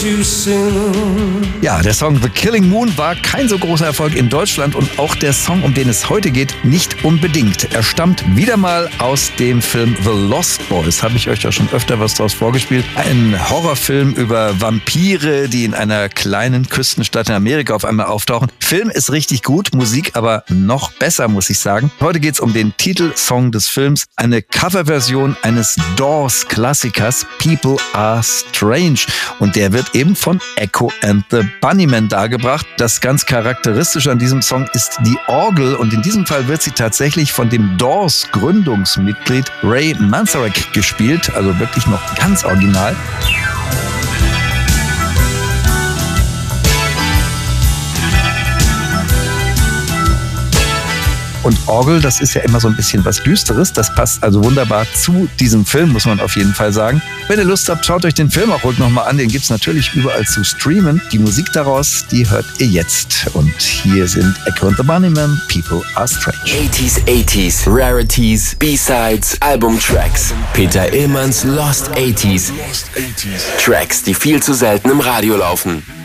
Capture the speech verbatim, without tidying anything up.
Ja, der Song The Killing Moon war kein so großer Erfolg in Deutschland und auch der Song, um den es heute geht, nicht unbedingt. Er stammt wieder mal aus dem Film The Lost Boys. Habe ich euch ja schon öfter was draus vorgespielt. Ein Horrorfilm über Vampire, die in einer kleinen Küstenstadt in Amerika auf einmal auftauchen. Film ist richtig gut, Musik aber noch besser, muss ich sagen. Heute geht es um den Titelsong des Films, eine Coverversion eines Doors-Klassikers People Are Strange. Und der wird eben von Echo and the Bunnymen dargebracht. Das ganz Charakteristische an diesem Song ist die Orgel und in diesem Fall wird sie tatsächlich von dem Doors-Gründungsmitglied Ray Manzarek gespielt, also wirklich noch ganz original. Und Orgel, das ist ja immer so ein bisschen was Düsteres. Das passt also wunderbar zu diesem Film, muss man auf jeden Fall sagen. Wenn ihr Lust habt, schaut euch den Film auch ruhig nochmal an. Den gibt's natürlich überall zu streamen. Die Musik daraus, die hört ihr jetzt. Und hier sind Echo and the Bunnymen, People Are Strange. achtziger, achtziger, Rarities, B-Sides, Albumtracks. Peter Illmanns Lost achtziger. Tracks, die viel zu selten im Radio laufen.